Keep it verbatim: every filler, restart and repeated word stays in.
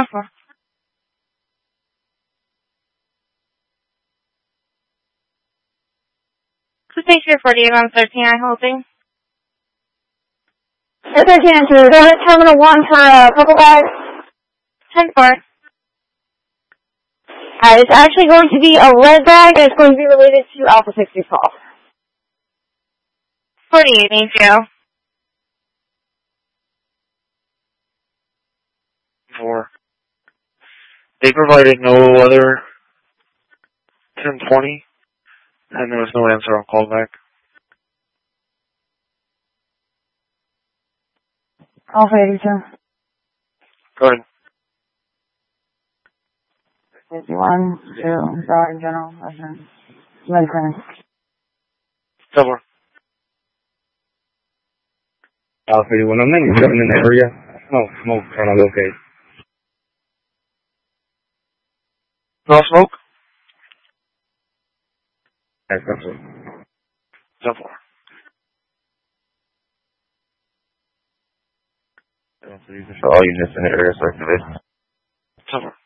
four. Thanks for forty-eight on thirteen, I'm hoping. thirteen and two, go ahead, terminal one for uh, purple bag. ten four. Uh, it's actually going to be a red bag, and it's going to be related to Alpha sixty call. forty-eight, thank you. Four. They provided no other ten twenty, and there was no answer on callback. Alpha eighty-two. Go ahead. fifty-one, two, Dog General, Resident, Medicare. Cover. Alpha eighty-one, I'm not even in the area. No smoke trying to locate. No smoke? That's not ten four. So all units in the area circulation. ten four.